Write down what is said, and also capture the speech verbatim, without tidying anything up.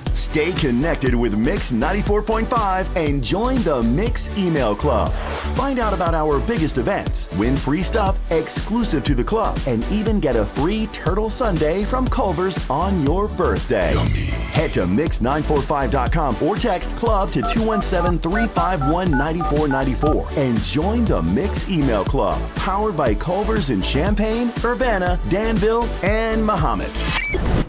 Stay connected with Mix ninety-four point five and join the Mix Email Club. Find out about our biggest events, win free stuff exclusive to the club, and even get a free Turtle Sundae from Culver's on your birthday. Yummy. Head to mix nine four five dot com or text club to two one seven, three five one, nine four nine four and join the Mix Email Club, powered by Culver's in Champaign, Urbana, Danville, and Mahomet.